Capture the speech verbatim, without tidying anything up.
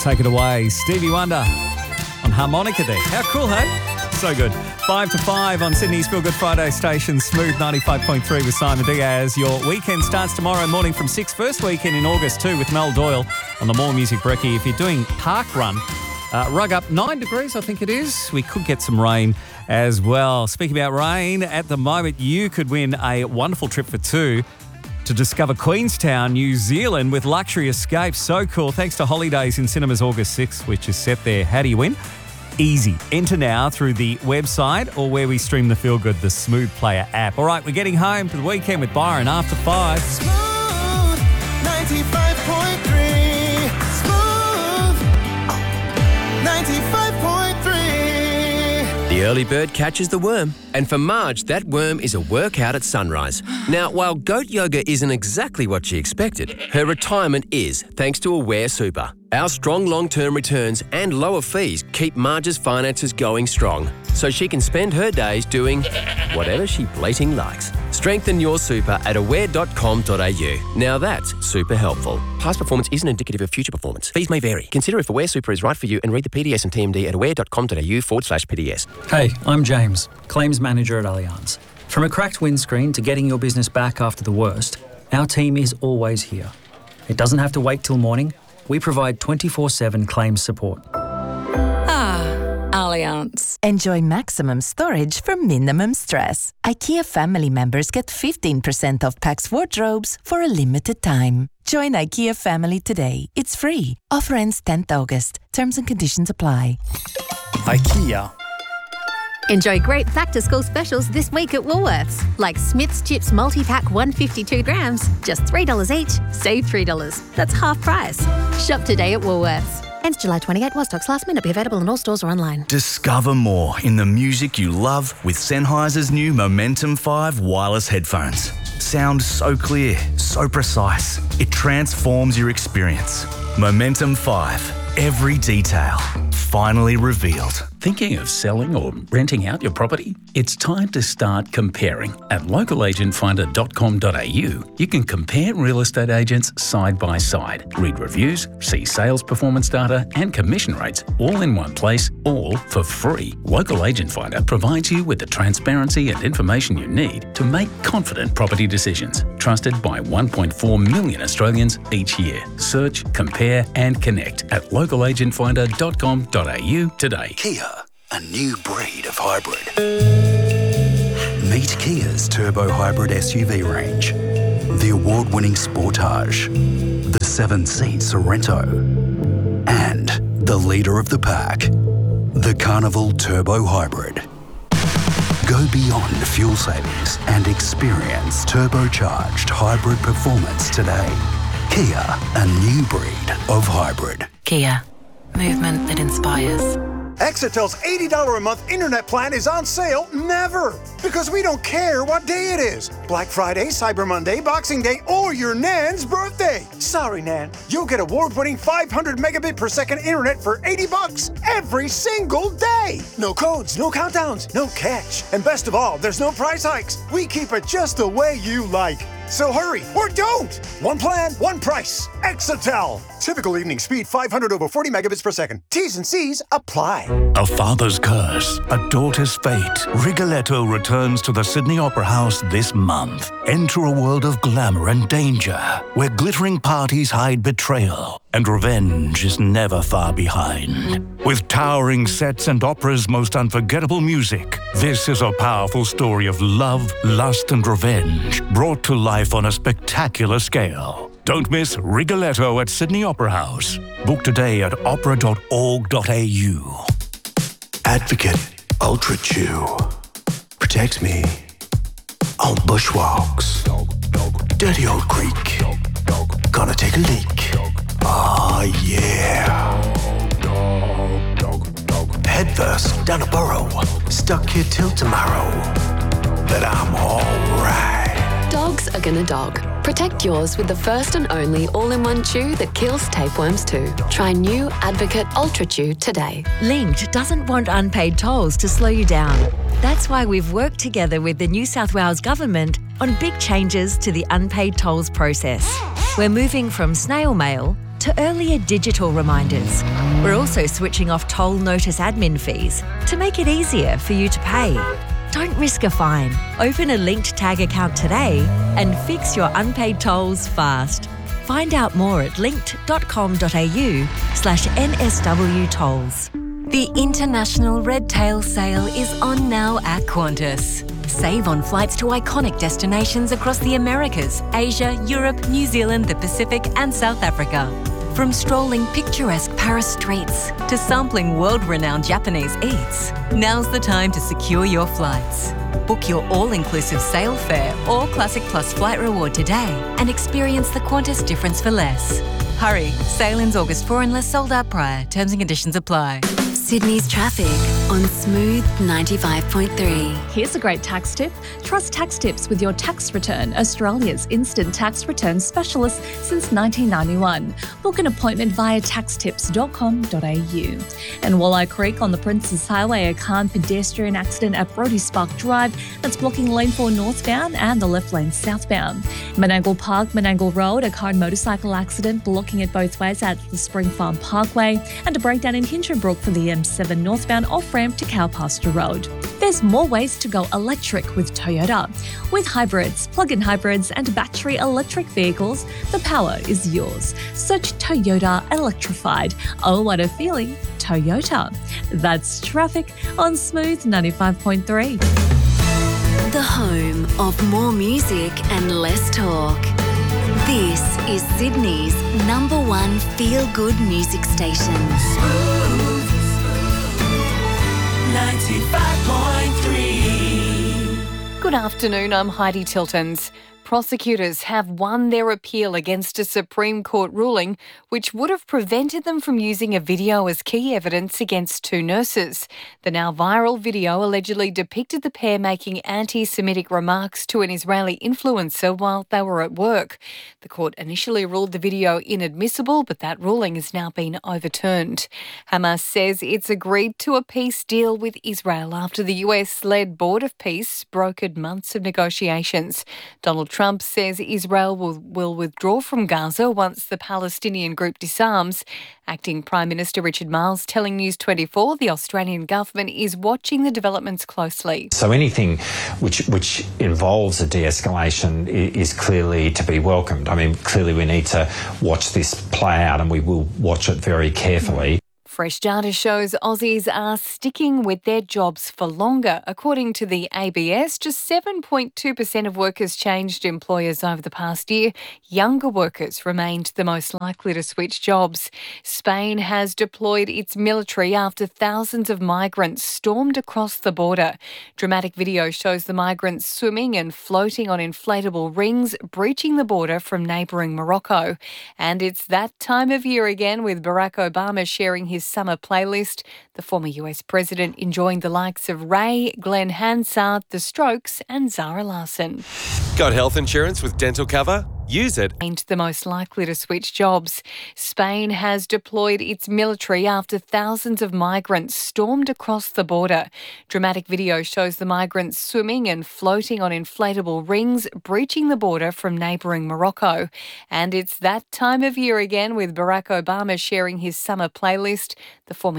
take it away. Stevie Wonder on harmonica there. How cool, hey? So good. Five to five on Sydney's Feel Good Friday station, Smooth ninety-five point three with Simon Diaz. Your weekend starts tomorrow morning from six. First weekend in August too with Mel Doyle on the More Music Brekkie. If you're doing park run, uh, rug up nine degrees, I think it is. We could get some rain as well. Speaking about rain, at the moment you could win a wonderful trip for two to discover Queenstown, New Zealand with Luxury Escape. So cool. Thanks to Holidays in Cinemas August sixth, which is set there. How do you win? Easy. Enter now through the website or where we stream the Feel Good, the Smooth Player app. All right, we're getting home for the weekend with Byron after five. Smooth ninety-five point three. Smooth ninety-five point three. The early bird catches the worm. And for Marge, that worm is a workout at sunrise. Now, while goat yoga isn't exactly what she expected, her retirement is, thanks to Aware Super. Our strong long-term returns and lower fees keep Marge's finances going strong, so she can spend her days doing whatever she blating likes. Strengthen your super at aware dot com dot a u. Now that's super helpful. Past performance isn't indicative of future performance. Fees may vary. Consider if Aware Super is right for you and read the P D S and T M D at aware dot com dot a u forward slash P D S. Hey, I'm James, Claims Manager at Allianz. From a cracked windscreen to getting your business back after the worst, our team is always here. It doesn't have to wait till morning. We provide twenty-four seven claims support. Ah, Allianz. Enjoy maximum storage for minimum stress. IKEA family members get fifteen percent off Pax wardrobes for a limited time. Join IKEA family today. It's free. Offer ends tenth August. Terms and conditions apply. IKEA. Enjoy great back-to-school specials this week at Woolworths, like Smith's Chips multi-pack one hundred fifty-two grams, just three dollars each, save three dollars. That's half price. Shop today at Woolworths. Ends July twenty-eighth, while stocks last minute. Be available in all stores or online. Discover more in the music you love with Sennheiser's new Momentum five wireless headphones. Sound so clear, so precise, it transforms your experience. Momentum five, every detail, finally revealed. Thinking of selling or renting out your property? It's time to start comparing. At local agent finder dot com dot a u, you can compare real estate agents side by side, read reviews, see sales performance data and commission rates all in one place, all for free. Local Agent Finder provides you with the transparency and information you need to make confident property decisions. Trusted by one point four million Australians each year. Search, compare and connect at local agent finder dot com dot a u today. Kia, a new breed of hybrid. Meet Kia's turbo hybrid S U V range. The award-winning Sportage, the seven-seat Sorento, and the leader of the pack, the Carnival Turbo Hybrid. Go beyond fuel savings and experience turbocharged hybrid performance today. Kia, a new breed of hybrid. Kia, movement that inspires. Exitel's eighty dollars a month internet plan is on sale never, because we don't care what day it is. Black Friday, Cyber Monday, Boxing Day, or your Nan's birthday. Sorry, Nan. You'll get award-winning five hundred megabit per second internet for eighty bucks every single day. No codes, no countdowns, no catch. And best of all, there's no price hikes. We keep it just the way you like. So hurry, or don't! One plan, one price. Exitel. Typical evening speed five hundred over forty megabits per second. T's and C's apply. A father's curse, a daughter's fate. Rigoletto returns to the Sydney Opera House this month. Enter a world of glamour and danger, where glittering parties hide betrayal, and revenge is never far behind. With towering sets and opera's most unforgettable music, this is a powerful story of love, lust, and revenge, brought to life on a spectacular scale. Don't miss Rigoletto at Sydney Opera House. Book today at opera dot org dot a u. Advocate Ultra Chew protects me on bushwalks. Dirty old creek. Gonna take a leak. Ah, yeah. Head first down a burrow. Stuck here till tomorrow. But I'm alright. Dogs are gonna dog. Protect yours with the first and only all-in-one chew that kills tapeworms too. Try new Advocate Ultra Chew today. Linked doesn't want unpaid tolls to slow you down. That's why we've worked together with the New South Wales Government on big changes to the unpaid tolls process. We're moving from snail mail to earlier digital reminders. We're also switching off toll notice admin fees to make it easier for you to pay. Don't risk a fine. Open a linked tag account today and fix your unpaid tolls fast. Find out more at linkt.com.au slash NSW tolls. The International Red Tail Sale is on now at Qantas. Save on flights to iconic destinations across the Americas, Asia, Europe, New Zealand, the Pacific and South Africa. From strolling picturesque Paris streets to sampling world-renowned Japanese eats, now's the time to secure your flights. Book your all-inclusive sale fare or Classic Plus flight reward today and experience the Qantas difference for less. Hurry, sale ends August fourth unless sold out prior. Terms and conditions apply. Sydney's traffic on Smooth ninety-five point three. Here's a great tax tip. Trust Tax Tips with your tax return, Australia's instant tax return specialist since nineteen ninety-one. Book an appointment via tax tips dot com dot a u. And Walleye Creek on the Princes Highway, a car and pedestrian accident at Brodie Spark Drive that's blocking lane four northbound and the left lane southbound. Menangle Park, Menangle Road, a car and motorcycle accident blocking it both ways at the Spring Farm Parkway, and a breakdown in Hinchinbrook for the M seven northbound off-ramp to Cow Pasture Road. There's more ways to go electric with Toyota. With hybrids, plug-in hybrids and battery electric vehicles, the power is yours. Search Toyota Electrified. Oh, what a feeling. Toyota. That's traffic on Smooth ninety-five point three. The home of more music and less talk. This is Sydney's number one feel-good music station. ninety-five point three. Good afternoon, I'm Heidi Tiltons. Prosecutors have won their appeal against a Supreme Court ruling which would have prevented them from using a video as key evidence against two nurses. The now viral video allegedly depicted the pair making anti-Semitic remarks to an Israeli influencer while they were at work. The court initially ruled the video inadmissible, but that ruling has now been overturned. Hamas says it's agreed to a peace deal with Israel after the U S-led Board of Peace brokered months of negotiations. Donald Trump says Israel will, will withdraw from Gaza once the Palestinian group disarms. Acting Prime Minister Richard Marles telling News twenty-four the Australian government is watching the developments closely. So anything which which involves a de-escalation is clearly to be welcomed. I mean, clearly we need to watch this play out and we will watch it very carefully. Fresh data shows Aussies are sticking with their jobs for longer. According to the A B S, just seven point two percent of workers changed employers over the past year. Younger workers remained the most likely to switch jobs. Spain has deployed its military after thousands of migrants stormed across the border. Dramatic video shows the migrants swimming and floating on inflatable rings, breaching the border from neighbouring Morocco. And it's that time of year again, with Barack Obama sharing his summer playlist. The former U S president enjoying the likes of Ray, Glenn Hansard, The Strokes and Zara Larsson. Got health insurance with dental cover? Use it. Ain't the most likely to switch jobs. Spain has deployed its military after thousands of migrants stormed across the border. Dramatic video shows the migrants swimming and floating on inflatable rings, breaching the border from neighbouring Morocco. And it's that time of year again, with Barack Obama sharing his summer playlist. The former